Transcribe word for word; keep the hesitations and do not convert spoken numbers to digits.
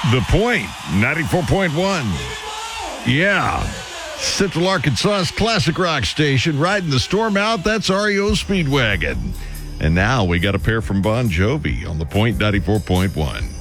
The Point, ninety-four point one. Yeah. Central Arkansas's classic rock station, riding the storm out. That's R E O Speedwagon. And now we got a pair from Bon Jovi on The Point, ninety-four point one.